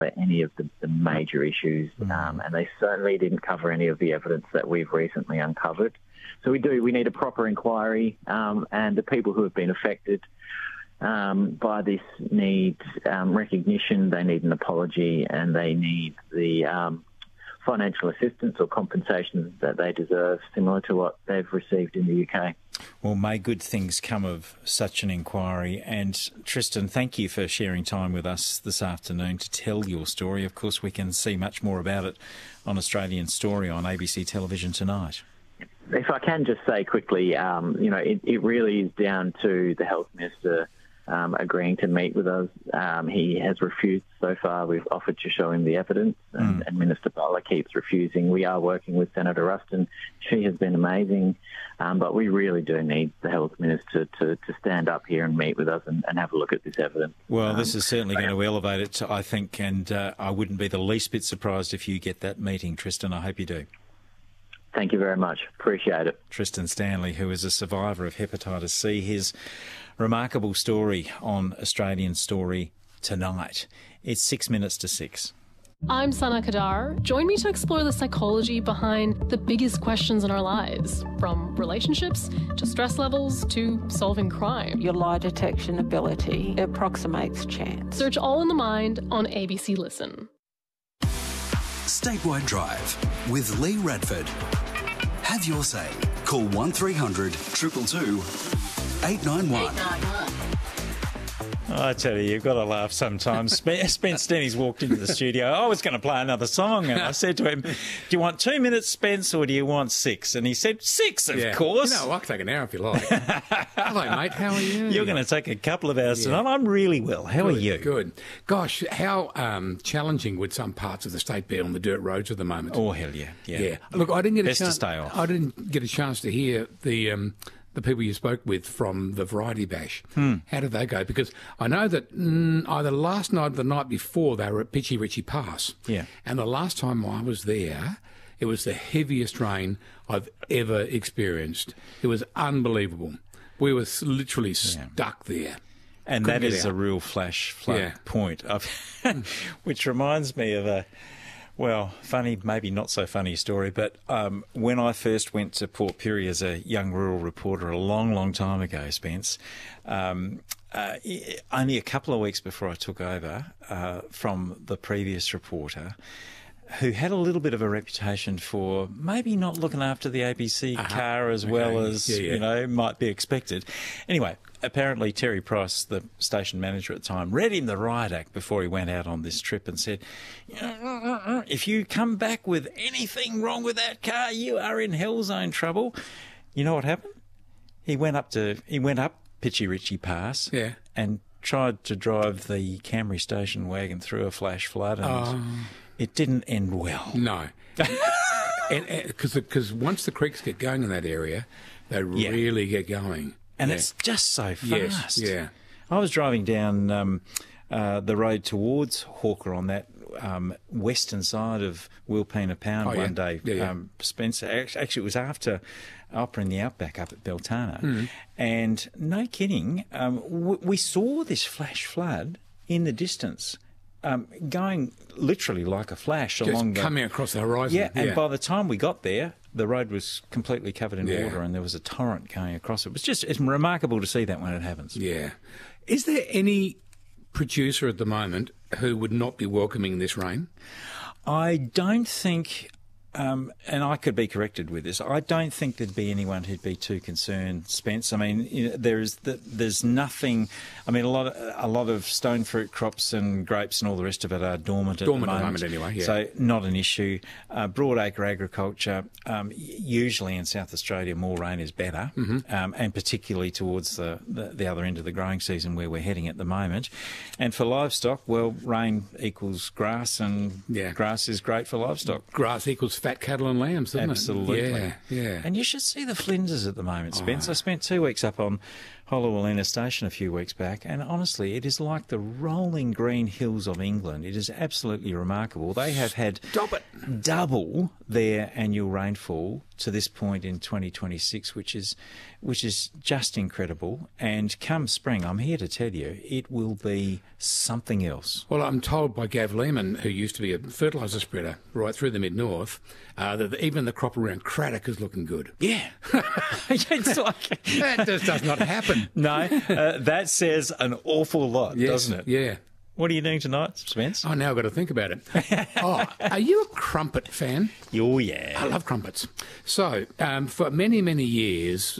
any of the major issues, and they certainly didn't cover any of the evidence that we've recently uncovered. So we need a proper inquiry, and the people who have been affected by this need recognition, they need an apology, and they need the financial assistance or compensation that they deserve, similar to what they've received in the UK. Well, may good things come of such an inquiry. And Tristan, thank you for sharing time with us this afternoon to tell your story. Of course, we can see much more about it on Australian Story on ABC television tonight. If I can just say quickly, it really is down to the Health Minister agreeing to meet with us. He has refused so far. We've offered to show him the evidence, and Minister Butler keeps refusing. We are working with Senator Ruston. She has been amazing, but we really do need the Health Minister to stand up here and meet with us and have a look at this evidence. Well, this is certainly going to elevate it, I think, and I wouldn't be the least bit surprised if you get that meeting, Tristan. I hope you do. Thank you very much. Appreciate it. Tristan Stanley, who is a survivor of hepatitis C, his remarkable story on Australian Story tonight. It's 6 minutes to 6. I'm Sana Kadar. Join me to explore the psychology behind the biggest questions in our lives, from relationships to stress levels to solving crime. Your lie detection ability approximates chance. Search All in the Mind on ABC Listen. Statewide Drive with Lee Radford. Have your say. Call 1300 222 891. I tell you, you've got to laugh sometimes. Spence Denny's walked into the studio. I was going to play another song, and I said to him, do you want 2 minutes, Spence, or do you want 6? And he said, 6, of course. I can take an hour if you like. Hello, mate. How are you? You're going to take a couple of hours tonight. I'm really well. How are you? Good. Gosh, how challenging would some parts of the state be on the dirt roads at the moment? Oh, hell yeah. Yeah. Look, I didn't get Best to stay off. I didn't get a chance to hear the people you spoke with from the Variety Bash. How did they go? Because I know that either last night or the night before they were at Pitchy Ritchie Pass. Yeah. And the last time I was there, it was the heaviest rain I've ever experienced. It was unbelievable. We were literally stuck there. And that is a real flash flood point, which reminds me of a... Well, funny, maybe not so funny story, but when I first went to Port Pirie as a young rural reporter a long, long time ago, Spence, only a couple of weeks before I took over from the previous reporter, who had a little bit of a reputation for maybe not looking after the ABC car as well as, might be expected. Anyway, apparently Terry Price, the station manager at the time, read him the riot act before he went out on this trip and said, if you come back with anything wrong with that car, you are in hell zone trouble. You know what happened? He went up Pitchy Ritchie Pass and tried to drive the Camry station wagon through a flash flood, and it didn't end well. No. Because once the creeks get going in that area, they really get going. And it's just so fast. Yes, I was driving down the road towards Hawker on that western side of Wilpena Pound one day, Spencer. Actually, it was after Opera in the Outback up at Beltana. And no kidding, we saw this flash flood in the distance. Going literally like a flash just along coming across the horizon. And by the time we got there, the road was completely covered in water and there was a torrent going across it. It's remarkable to see that when it happens. Yeah. Is there any producer at the moment who would not be welcoming this rain? I don't think... and I could be corrected with this. I don't think there'd be anyone who'd be too concerned, Spence. I mean, there's nothing. I mean, a lot of stone fruit crops and grapes and all the rest of it are dormant at the moment anyway. Yeah. So not an issue. Broadacre agriculture, usually in South Australia, more rain is better, and particularly towards the other end of the growing season where we're heading at the moment. And for livestock, well, rain equals grass, and grass is great for livestock. Grass equals fat cattle and lambs, doesn't Absolutely. it? Yeah. And you should see the flinders at the moment, Spence. I spent 2 weeks up on Hollowalina Station a few weeks back, and honestly, it is like the rolling green hills of England. It is absolutely remarkable. They have had double their annual rainfall to this point in 2026, which is just incredible. And come spring, I'm here to tell you, it will be something else. Well, I'm told by Gav Lehman, who used to be a fertiliser spreader right through the mid-north, that even the crop around Craddock is looking good. Yeah. It's like... That just does not happen. No, that says an awful lot, doesn't it? Yeah. What are you doing tonight, Spence? Oh, now I've got to think about it. Are you a crumpet fan? Oh, yeah. I love crumpets. So, for many, many years,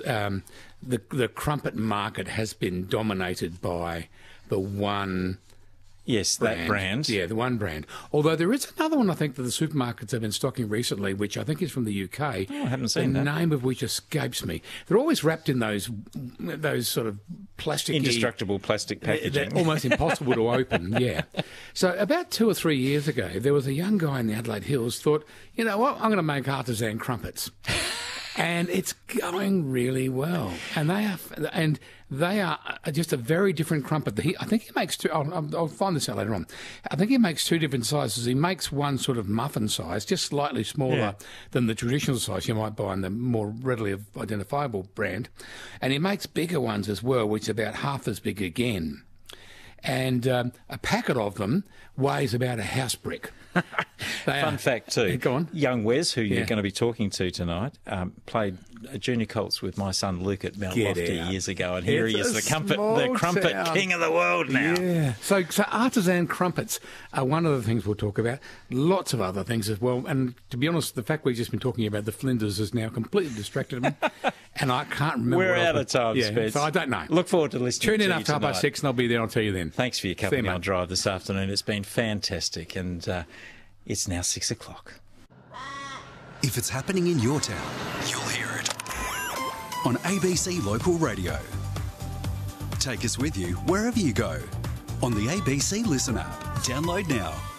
the crumpet market has been dominated by the one... Yes, that brand. Yeah, the one brand. Although there is another one, I think, that the supermarkets have been stocking recently, which I think is from the UK. Oh, I haven't seen that. The name of which escapes me. They're always wrapped in those sort of plastic... Indestructible plastic packaging. They're almost impossible to open, yeah. So about 2 or 3 years ago, there was a young guy in the Adelaide Hills thought, you know what, I'm going to make artisan crumpets. And it's going really well. And they are just a very different crumpet. I think he makes two. I'll find this out later on. I think he makes two different sizes. He makes one sort of muffin size, just slightly smaller than the traditional size you might buy in the more readily identifiable brand. And he makes bigger ones as well, which are about half as big again. And a packet of them weighs about a house brick. Fun fact too. Go on. Young Wes, who you're going to be talking to tonight, played junior colts with my son Luke at Mount Lofty years ago, and here he is, the crumpet king of the world now. Yeah. So artisan crumpets are one of the things we'll talk about. Lots of other things as well. And to be honest, the fact we've just been talking about the Flinders has now completely distracted me, and I can't remember. We're out of time, Spence. So I don't know. Look forward to listening. Tune in after 6:30, and I'll be there. I'll tell you then. Thanks for your company on Drive this afternoon. It's been fantastic, and it's now 6 o'clock. If it's happening in your town, you'll hear it on ABC Local Radio. Take us with you wherever you go on the ABC Listen app. Download now.